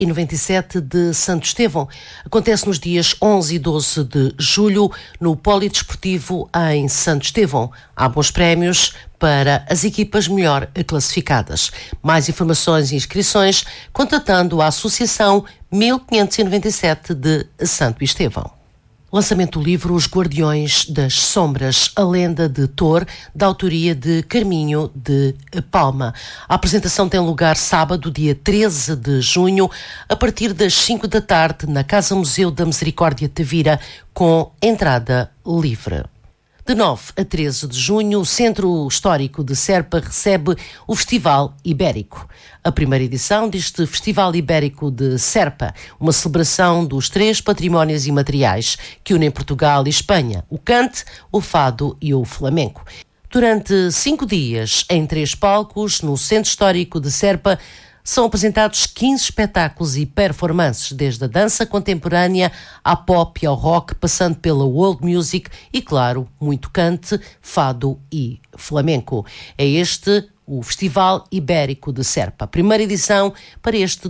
e 97 de Santo Estevão. Acontece nos dias 11 e 12 de julho no Polidesportivo em Santo Estevão. Há bons prémios para as equipas melhor classificadas. Mais informações e inscrições contatando a Associação 1597 de Santo Estevão. Lançamento do livro Os Guardiões das Sombras, a lenda de Thor, da autoria de Carminho de Palma. A apresentação tem lugar sábado, dia 13 de junho, a partir das 5 da tarde, na Casa Museu da Misericórdia de Tavira, com entrada livre. De 9 a 13 de junho, o Centro Histórico de Serpa recebe o Festival Ibérico. A primeira edição deste Festival Ibérico de Serpa, uma celebração dos 3 patrimónios imateriais que unem Portugal e Espanha, o cante, o fado e o flamenco. Durante 5 dias, em 3 palcos, no Centro Histórico de Serpa, são apresentados 15 espetáculos e performances, desde a dança contemporânea à pop e ao rock, passando pela world music e, claro, muito cante, fado e flamenco. É este o Festival Ibérico de Serpa, primeira edição para este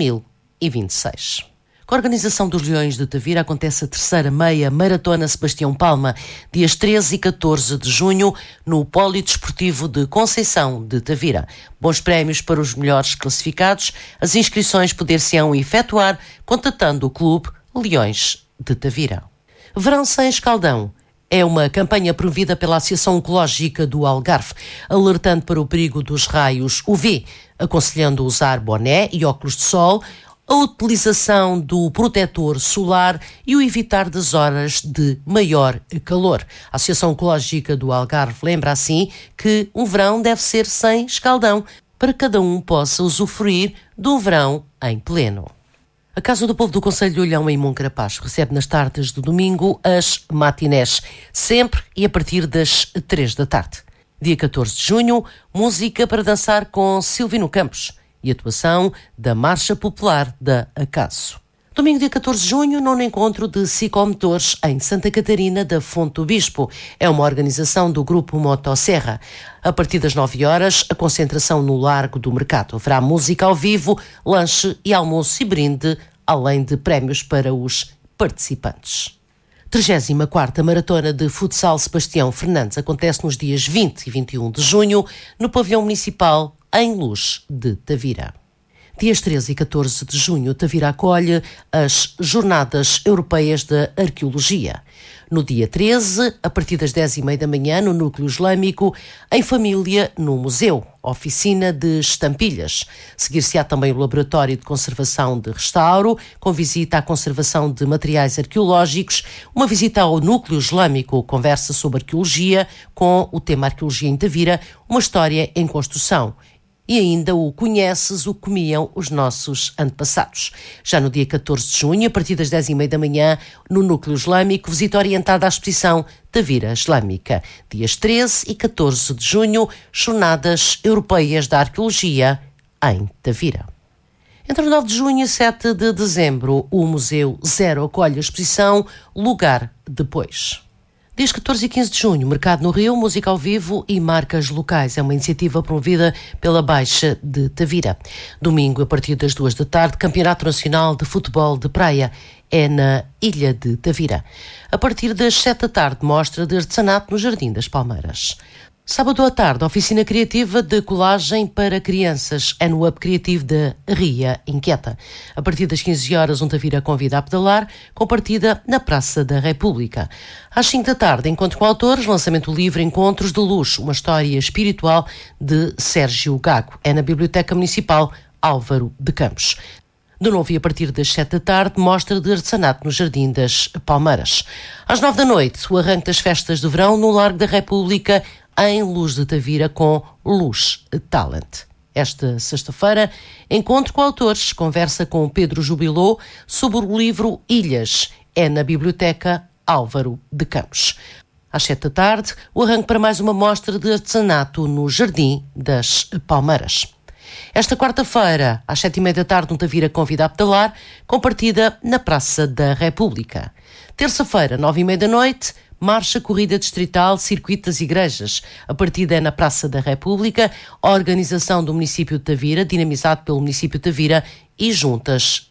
2026. Com a organização dos Leões de Tavira acontece a terceira meia Maratona Sebastião Palma, dias 13 e 14 de junho, no Polidesportivo de Conceição de Tavira. Bons prémios para os melhores classificados. As inscrições poder-se-ão efetuar contatando o Clube Leões de Tavira. Verão sem escaldão é uma campanha promovida pela Associação Ecológica do Algarve, alertando para o perigo dos raios UV, aconselhando usar boné e óculos de sol, a utilização do protetor solar e o evitar das horas de maior calor. A Associação Ecológica do Algarve lembra assim que um verão deve ser sem escaldão, para que cada um possa usufruir de um verão em pleno. A Casa do Povo do Concelho de Olhão, em Moncarapaz, recebe nas tardes de domingo as matinés, sempre e a partir das 3 da tarde. Dia 14 de junho, música para dançar com Silvino Campos e atuação da Marcha Popular da Acaso. Domingo, dia 14 de junho, nono encontro de ciclomotores em Santa Catarina da Fonte do Bispo. É uma organização do Grupo Motosserra. A partir das 9 horas, a concentração no Largo do Mercado. Haverá música ao vivo, lanche e almoço e brinde, além de prémios para os participantes. 34ª Maratona de Futsal Sebastião Fernandes acontece nos dias 20 e 21 de junho no Pavilhão Municipal em Luz de Tavira. Dias 13 e 14 de junho, Tavira acolhe as Jornadas Europeias da Arqueologia. No dia 13, a partir das 10h30 da manhã, no Núcleo Islâmico, em família, no Museu, oficina de estampilhas. Seguir-se-á também o Laboratório de Conservação de Restauro, com visita à conservação de materiais arqueológicos, uma visita ao Núcleo Islâmico, conversa sobre arqueologia, com o tema Arqueologia em Tavira, uma história em construção. E ainda o Conheces o que comiam os nossos antepassados. Já no dia 14 de junho, a partir das 10h30 da manhã, no Núcleo Islâmico, visita orientada à exposição Tavira Islâmica. Dias 13 e 14 de junho, Jornadas Europeias da Arqueologia em Tavira. Entre 9 de junho e 7 de dezembro, o Museu Zero acolhe a exposição Lugar Depois. Dias 14 e 15 de junho, Mercado no Rio, música ao vivo e marcas locais. É uma iniciativa promovida pela Baixa de Tavira. Domingo, a partir das 2 da tarde, Campeonato Nacional de Futebol de Praia. É na Ilha de Tavira. A partir das 7 da tarde, mostra de artesanato no Jardim das Palmeiras. Sábado à tarde, oficina criativa de colagem para crianças. É no Hub Criativo da Ria Inquieta. A partir das 15 horas, Tavira convida a pedalar, com partida na Praça da República. Às 5 da tarde, encontro com autores, lançamento livre Encontros de Luz, uma história espiritual de Sérgio Gago. É na Biblioteca Municipal Álvaro de Campos. De novo, e a partir das 7 da tarde, mostra de artesanato no Jardim das Palmeiras. Às 9 da noite, o arranque das festas de verão no Largo da República, em Luz de Tavira, com Luz Talent. Esta sexta-feira, encontro com autores, conversa com Pedro Jubilou sobre o livro Ilhas. É na Biblioteca Álvaro de Campos. Às 7 da tarde, o arranque para mais uma mostra de artesanato no Jardim das Palmeiras. Esta quarta-feira, às 7h30 da tarde, Tavira convida a pedalar, com partida na Praça da República. Terça-feira, 9h30 da noite, marcha, corrida distrital, circuito das igrejas. A partida é na Praça da República, a organização do município de Tavira, dinamizado pelo município de Tavira, e juntas